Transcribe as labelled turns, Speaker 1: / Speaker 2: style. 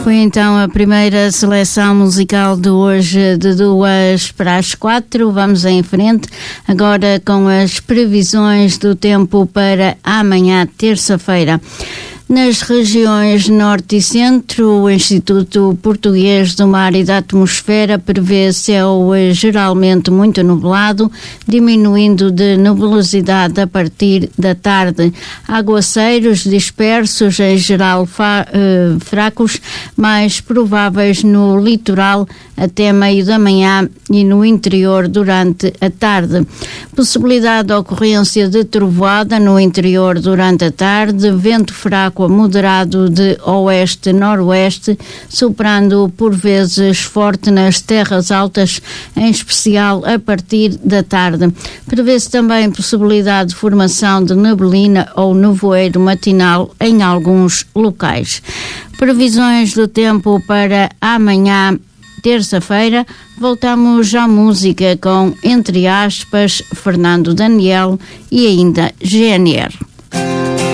Speaker 1: Foi então a primeira seleção musical de hoje, de 2 para as 4. Vamos em frente agora com as previsões do tempo para amanhã, terça-feira. Nas regiões norte e centro, o Instituto Português do Mar e da Atmosfera prevê céu geralmente muito nublado, diminuindo de nebulosidade a partir da tarde. Aguaceiros dispersos, em geral fracos, mais prováveis no litoral até meio da manhã e no interior durante a tarde. Possibilidade de ocorrência de trovoada no interior durante a tarde, vento fraco a moderado de oeste-noroeste, soprando por vezes forte nas terras altas, em especial a partir da tarde. Prevê-se também possibilidade de formação de neblina ou nevoeiro matinal em alguns locais. Previsões do tempo para amanhã, terça-feira. Voltamos à música com, entre aspas, Fernando Daniel e ainda GNR.